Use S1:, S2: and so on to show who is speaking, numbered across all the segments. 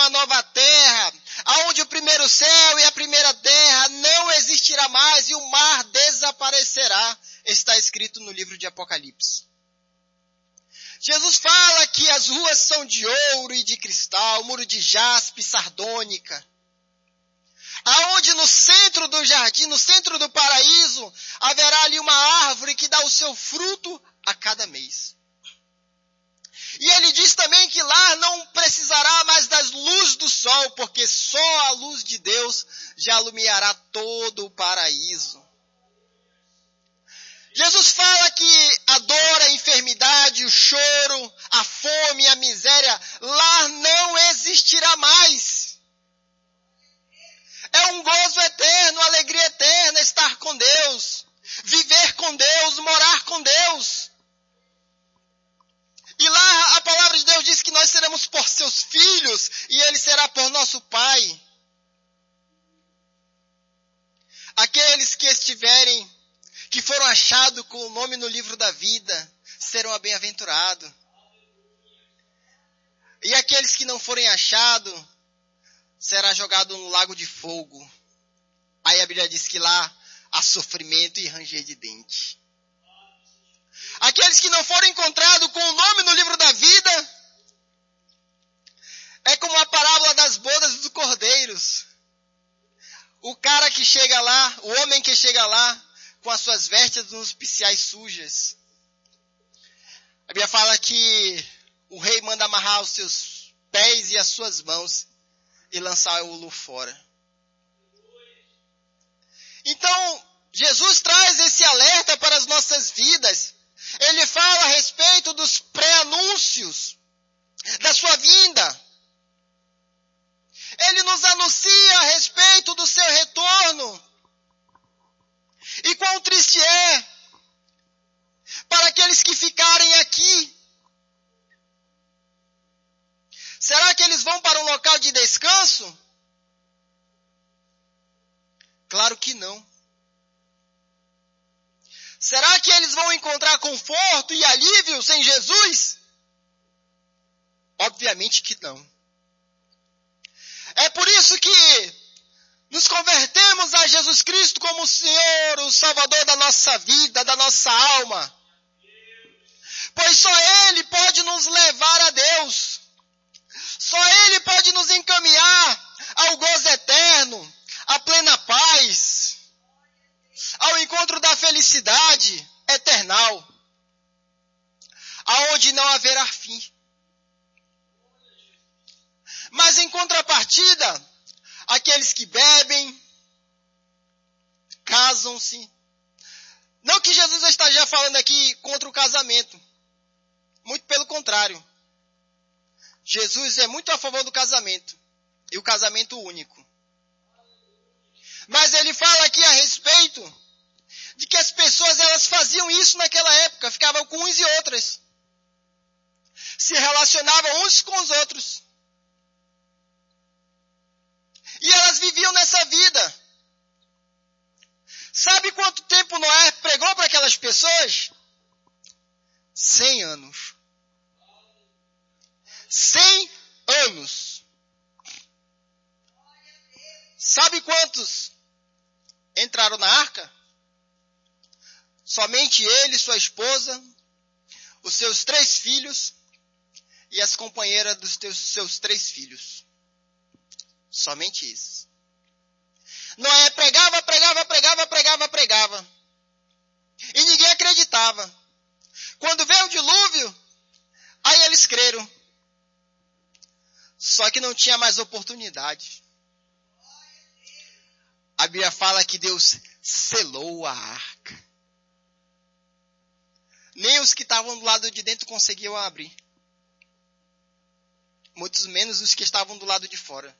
S1: uma nova terra, aonde o primeiro céu e a primeira terra não existirá mais e o mar desaparecerá. Está escrito no livro de Apocalipse. Jesus fala que as ruas são de ouro e de cristal, muro de jaspe, sardônica. Aonde no centro do jardim, no centro do paraíso, haverá ali uma árvore que dá o seu fruto a cada mês. E ele diz também que lá não precisará mais das luzes do sol, porque só a luz de Deus já iluminará todo o paraíso. Jesus fala que a dor, a enfermidade, o choro, a fome, a miséria, lá não existirá mais. É um gozo eterno, alegria eterna, estar com Deus, viver com Deus, morar com Deus. E lá a palavra de Deus diz que nós seremos por seus filhos e Ele será por nosso Pai. Aqueles que foram achados com o nome no livro da vida, serão bem-aventurados. E aqueles que não forem achados, será jogado no lago de fogo. Aí a Bíblia diz que lá há sofrimento e ranger de dente. Aqueles que não forem encontrados com o nome no livro da vida, é como a parábola das bodas dos cordeiros. O cara que chega lá, o homem que chega lá, com as suas vestes nupciais sujas. A Bíblia fala que o rei manda amarrar os seus pés e as suas mãos e lançar o lu fora. Então, Jesus traz esse alerta para as nossas vidas. Ele fala a respeito dos pré-anúncios da sua vinda. Ele nos anuncia a respeito do seu retorno. E quão triste é para aqueles que ficarem aqui. Será que eles vão para um local de descanso? Claro que não. Será que eles vão encontrar conforto e alívio sem Jesus? Obviamente que não. É por isso que nos convertemos a Jesus Cristo como o Senhor, o Salvador da nossa vida, da nossa alma. Pois só Ele pode nos levar a Deus. Só Ele pode nos encaminhar ao gozo eterno, à plena paz, ao encontro da felicidade eternal, aonde não haverá fim. Mas em contrapartida, aqueles que bebem, casam-se. Não que Jesus esteja falando aqui contra o casamento. Muito pelo contrário. Jesus é muito a favor do casamento. E o casamento único. Mas ele fala aqui a respeito de que as pessoas elas faziam isso naquela época. Ficavam com uns e outras. Se relacionavam uns com os outros. E elas viviam nessa vida. Sabe quanto tempo Noé pregou para aquelas pessoas? 100 anos. 100 anos. Sabe quantos entraram na arca? Somente ele, sua esposa, os seus 3 filhos e as companheiras dos seus 3 filhos. Somente isso. Noé pregava. E ninguém acreditava. Quando veio o dilúvio, aí eles creram. Só que não tinha mais oportunidade. A Bíblia fala que Deus selou a arca. Nem os que estavam do lado de dentro conseguiam abrir. Muitos menos os que estavam do lado de fora.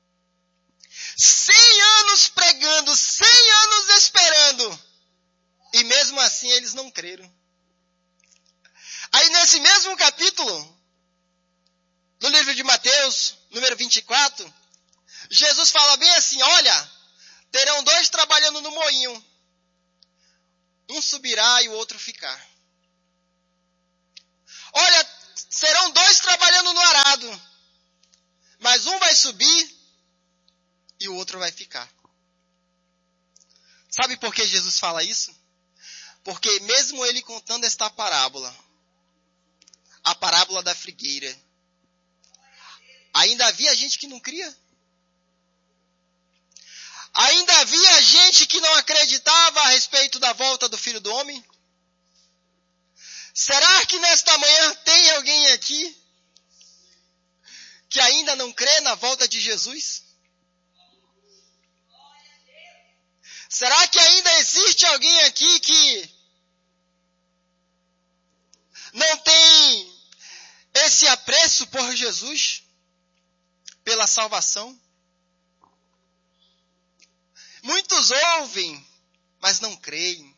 S1: 100 anos pregando, 100 anos esperando. E mesmo assim eles não creram. Aí nesse mesmo capítulo, no livro de Mateus, número 24, Jesus fala bem assim, olha, terão 2 trabalhando no moinho. Um subirá e o outro ficar. Olha, serão 2 trabalhando no arado. Mas um vai subir e o outro vai ficar. Sabe por que Jesus fala isso? Porque mesmo ele contando esta parábola, a parábola da figueira, ainda havia gente que não cria. Ainda havia gente que não acreditava a respeito da volta do Filho do Homem. Será que nesta manhã tem alguém aqui que ainda não crê na volta de Jesus? Será que ainda existe alguém aqui que não tem esse apreço por Jesus, pela salvação? Muitos ouvem, mas não creem.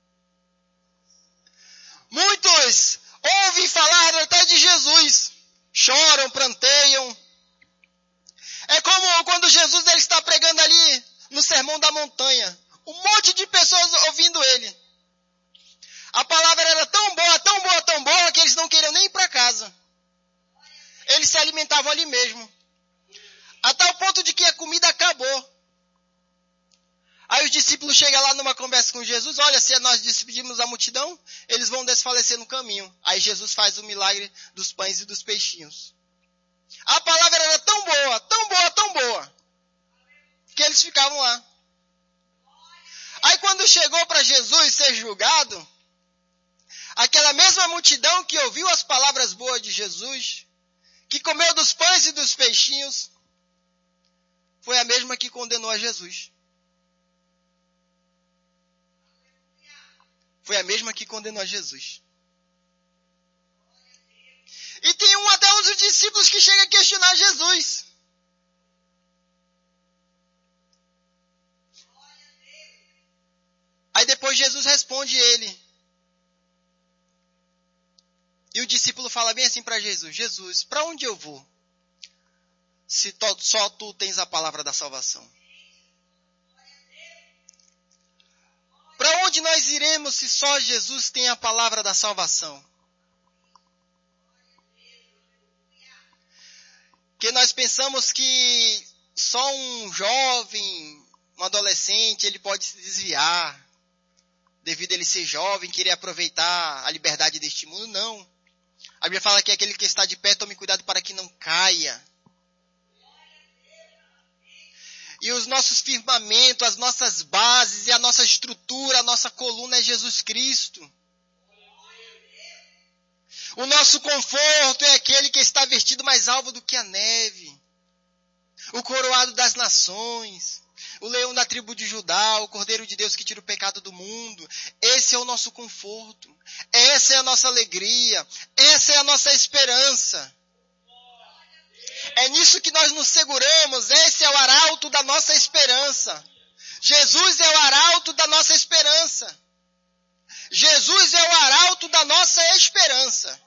S1: Muitos ouvem falar até de Jesus, choram, pranteiam. É como quando Jesus ele está pregando ali no Sermão da Montanha. Um monte de pessoas ouvindo ele. A palavra era tão boa, tão boa, tão boa, que eles não queriam nem ir para casa. Eles se alimentavam ali mesmo. A tal ponto de que a comida acabou. Aí os discípulos chegam lá numa conversa com Jesus. Olha, se nós despedirmos a multidão, eles vão desfalecer no caminho. Aí Jesus faz o milagre dos pães e dos peixinhos. A palavra era tão boa, tão boa, tão boa, que eles ficavam lá. Aí quando chegou para Jesus ser julgado, aquela mesma multidão que ouviu as palavras boas de Jesus, que comeu dos pães e dos peixinhos, foi a mesma que condenou a Jesus. Foi a mesma que condenou a Jesus. E tem até uns discípulos que chegam a questionar Jesus. Aí depois Jesus responde ele. E o discípulo fala bem assim para Jesus: Jesus, para onde eu vou? Se só tu tens a palavra da salvação. Para onde nós iremos se só Jesus tem a palavra da salvação? Que nós pensamos que só um jovem, um adolescente, ele pode se desviar, devido a ele ser jovem, querer aproveitar a liberdade deste mundo. Não. A Bíblia fala que aquele que está de pé, tome cuidado para que não caia. E os nossos firmamentos, as nossas bases e a nossa estrutura, a nossa coluna é Jesus Cristo. O nosso conforto é aquele que está vestido mais alvo do que a neve. O coroado das nações. O leão da tribo de Judá. O Cordeiro de Deus que tira o pecado do mundo. Esse é o nosso conforto. Essa é a nossa alegria. Essa é a nossa esperança. É nisso que nós nos seguramos. Esse é o arauto da nossa esperança. Jesus é o arauto da nossa esperança. Jesus é o arauto da nossa esperança.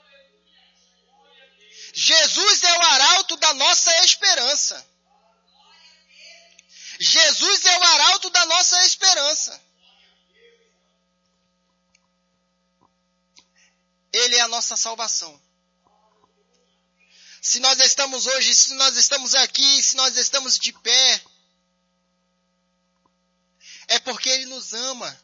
S1: Jesus é o arauto da nossa esperança. Jesus é o arauto da nossa esperança. Ele é a nossa salvação. Se nós estamos hoje, se nós estamos aqui, se nós estamos de pé, é porque Ele nos ama.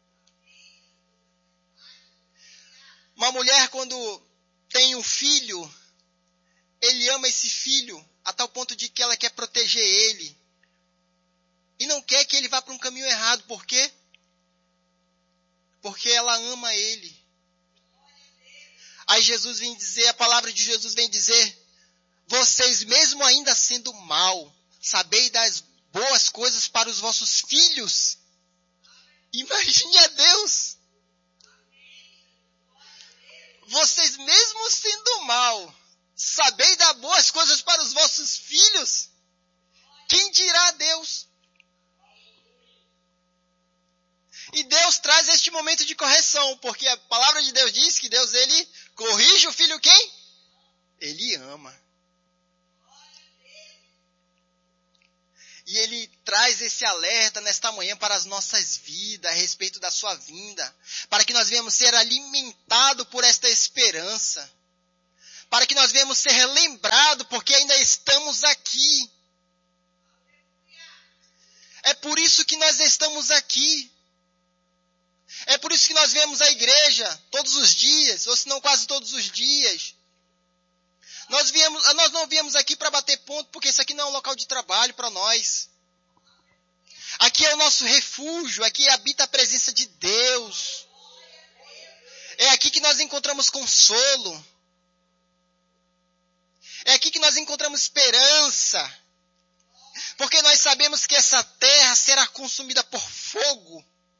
S1: Uma mulher, quando tem um filho, ele ama esse filho a tal ponto de que ela quer proteger ele. E não quer que ele vá para um caminho errado. Por quê? Porque ela ama ele. Aí Jesus vem dizer, a palavra de Jesus vem dizer: vocês mesmo ainda sendo mal, sabeis das boas coisas para os vossos filhos. Imagine a Deus. Vocês mesmo sendo mal, sabeis dar boas coisas para os vossos filhos? Quem dirá a Deus? E Deus traz este momento de correção, porque a palavra de Deus diz que Deus, ele corrige o filho quem? Ele ama. E ele traz esse alerta nesta manhã para as nossas vidas, a respeito da sua vinda, para que nós venhamos ser alimentados por esta esperança, para que nós venhamos ser lembrados, porque ainda estamos aqui. isso que nós estamos aqui. É por isso que nós viemos à igreja todos os dias, ou se não quase todos os dias. Nós não viemos aqui para bater ponto, porque isso aqui não é um local de trabalho para nós. Aqui é o nosso refúgio, aqui habita a presença de Deus. É aqui que nós encontramos consolo. É aqui que nós encontramos esperança. Porque nós sabemos que essa terra será consumida por fogo.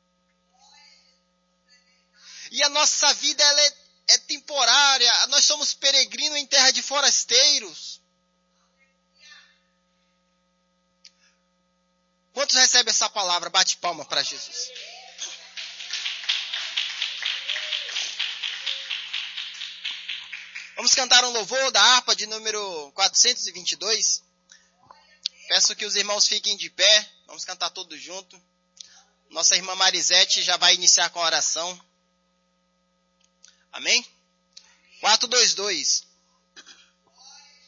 S1: E a nossa vida ela é temporária. Nós somos peregrinos em terra de forasteiros. Quantos recebem essa palavra? Bate palma para Jesus. Vamos cantar um louvor da harpa de número 422. Peço que os irmãos fiquem de pé. Vamos cantar todos juntos. Nossa irmã Marisete já vai iniciar com a oração. Amém? 422.